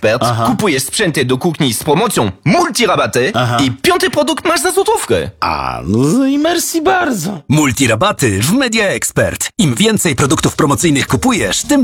Expert kupujesz sprzęty do kuchni z promocją Multirabaty i 5. produkt masz za złotówkę. No i merci bardzo. Multirabaty w Media Expert. Im więcej produktów promocyjnych kupujesz, tym